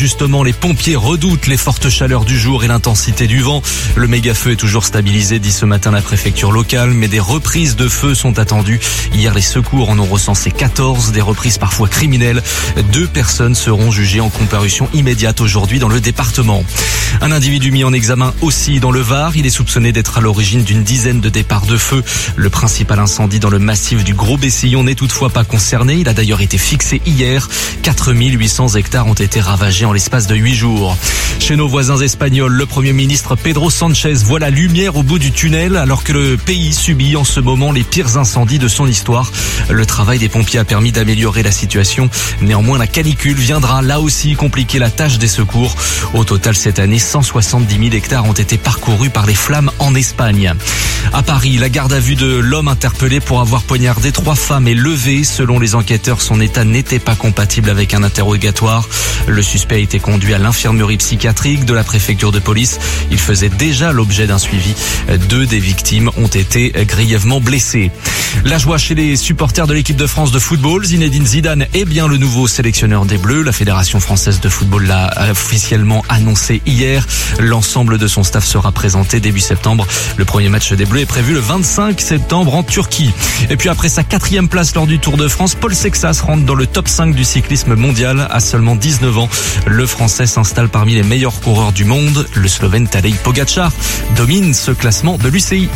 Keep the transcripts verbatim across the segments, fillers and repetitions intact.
justement, les pompiers redoutent les fortes chaleurs du jour et l'intensité du vent. Le méga-feu est toujours stabilisé, dit ce matin la préfecture locale, mais des reprises de feu sont attendues. Hier, les secours en ont recensé quatorze, des reprises parfois criminelles. Deux personnes seront jugées en comparution immédiate aujourd'hui dans le département. Un individu mis en examen aussi dans le Var. Il est soupçonné d'être à l'origine d'une dizaine de départs de feu. Le principal incendie dans le massif du Gros-Bessillon n'est toutefois pas concerné. Il a d'ailleurs été fixé hier. quatre mille huit cents hectares ont été ravagés en l'espace de huit jours. Chez nos voisins espagnols, le Premier ministre Pedro Sánchez voit la lumière au bout du tunnel alors que le pays subit en ce moment les pires incendies de son histoire. Le travail des pompiers a permis d'améliorer la situation. Néanmoins, la canicule viendra là aussi compliquer la tâche des secours. Au total, cette année, cent soixante-dix mille hectares ont été parcourus par les flammes en Espagne. À Paris, la garde à vue de l'homme interpellé pour avoir poignardé trois femmes est levée. Selon les enquêteurs, son état n'était pas compatible avec un interrogatoire. Le suspect a été conduit à l'infirmerie psychiatrique de la préfecture de police. Il faisait déjà l'objet d'un suivi. Deux des victimes ont été grièvement blessées. La joie chez les supporters de l'équipe de France de football. Zinedine Zidane est bien le nouveau sélectionneur des Bleus. La Fédération française de football l'a officiellement annoncé hier. L'ensemble de son staff sera présenté début septembre. Le premier match des Bleus est prévu le vingt-cinq septembre en Turquie. Et puis après sa quatrième place lors du Tour de France, Paul Sexas rentre dans le top cinq du cyclisme mondial à seulement dix-neuf ans. Le Français s'installe parmi les meilleurs coureurs du monde. Le Slovène Tadej Pogačar domine ce classement de l'U C I.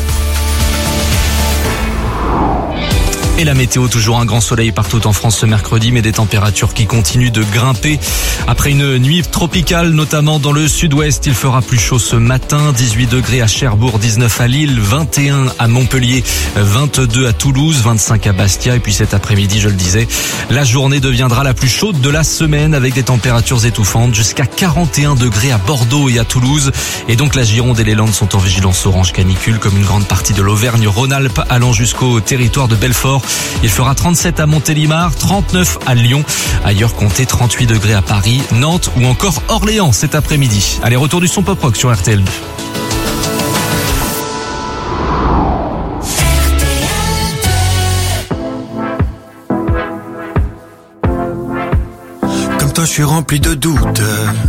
Et la météo, toujours un grand soleil partout en France ce mercredi, mais des températures qui continuent de grimper. Après une nuit tropicale, notamment dans le sud-ouest, il fera plus chaud ce matin. dix-huit degrés à Cherbourg, dix-neuf à Lille, vingt et un à Montpellier, vingt-deux à Toulouse, vingt-cinq à Bastia. Et puis cet après-midi, je le disais, la journée deviendra la plus chaude de la semaine avec des températures étouffantes jusqu'à quarante et un degrés à Bordeaux et à Toulouse. Et donc la Gironde et les Landes sont en vigilance orange canicule, comme une grande partie de l'Auvergne-Rhône-Alpes allant jusqu'au territoire de Belfort. Il fera trente-sept à Montélimar, trente-neuf à Lyon. Ailleurs, comptez trente-huit degrés à Paris, Nantes ou encore Orléans cet après-midi. Allez, retour du son pop rock sur R T L. Comme toi, je suis rempli de doutes.